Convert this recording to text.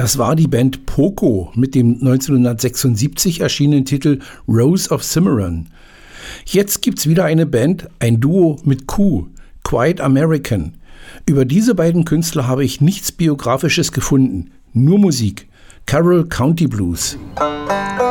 Das war die Band Poco mit dem 1976 erschienenen Titel Rose of Cimarron. Jetzt gibt's wieder eine Band, ein Duo mit Q, Quite American. Über diese beiden Künstler habe ich nichts Biografisches gefunden, nur Musik. Carroll County Blues.